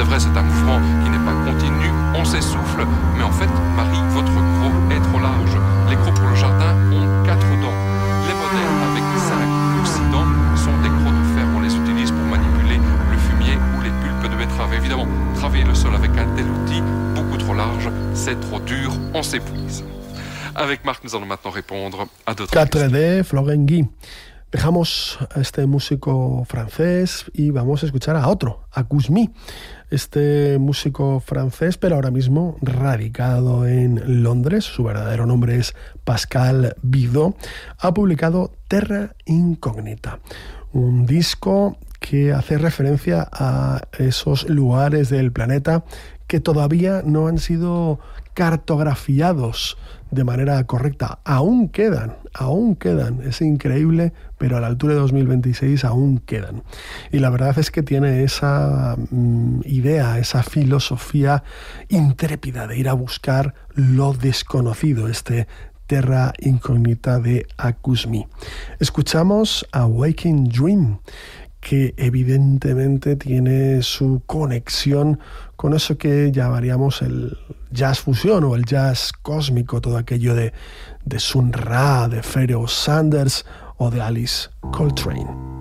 c'est vrai, c'est un mouvement qui n'est pas continu, on s'essouffle, mais en fait, Marie, votre croc est trop large. Les crocs pour le jardin ont 4 dents. Les modèles avec 5 ou 6 dents sont des crocs de fer. On les utilise pour manipuler le fumier ou les pulpes de betterave. Évidemment, travailler le sol avec un tel outil, beaucoup trop large, c'est trop dur, on s'épuise. Avec Marc, nous allons maintenant répondre à d'autres questions. 4D, Florent Guy. Dejamos a este músico francés y vamos a escuchar a otro, a Kuzmi. Este músico francés, pero ahora mismo radicado en Londres, su verdadero nombre es Pascal Bidot, ha publicado Terra Incognita, un disco que hace referencia a esos lugares del planeta que todavía no han sido cartografiados de manera correcta. Aún quedan, es increíble, pero a la altura de 2026 aún quedan. Y la verdad es que tiene esa idea, esa filosofía intrépida de ir a buscar lo desconocido, este Terra Incognita de Kuzmi. Escuchamos a Waking Dream, que evidentemente tiene su conexión con eso que llamaríamos el jazz fusión o el jazz cósmico, todo aquello de Sun Ra, de Pharoah Sanders o de Alice Coltrane.